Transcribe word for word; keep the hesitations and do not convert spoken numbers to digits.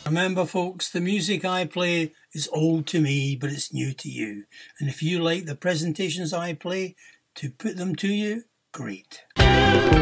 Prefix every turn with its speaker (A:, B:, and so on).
A: Remember, folks, the music I play is old to me, but it's new to you. And if you like the presentations I play, to put them to you, great.